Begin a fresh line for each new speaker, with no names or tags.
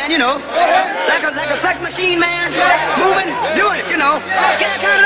man, you know. Like a sex machine, man. Moving, doing it, you know. Can I